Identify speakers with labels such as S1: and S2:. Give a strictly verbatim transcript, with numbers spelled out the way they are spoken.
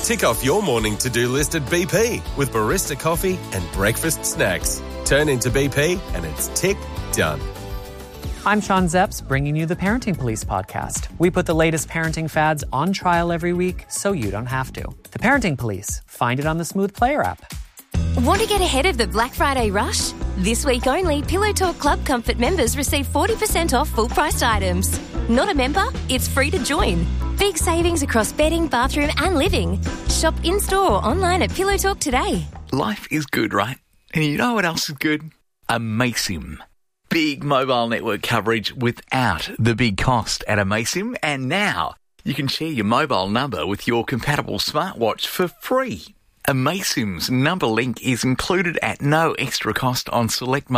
S1: Tick off your morning to-do list at B P with barista coffee and breakfast snacks. Turn into B P and it's tick done.
S2: I'm Sean Zepps, bringing you the Parenting Police podcast. We put the latest parenting fads on trial every week so you don't have to. The Parenting Police. Find it on the Smooth Player app.
S3: Want to get ahead of the Black Friday rush? This week only, Pillow Talk Club Comfort members receive forty percent off full-priced items. Not a member? It's free to join. Big savings across bedding, bathroom and living. Shop in-store or online at Pillow Talk today.
S4: Life is good, right? And you know what else is good? Amaysim. Big mobile network coverage without the big cost at Amaysim. And now you can share your mobile number with your compatible smartwatch for free. Amaysim's number link is included at no extra cost on select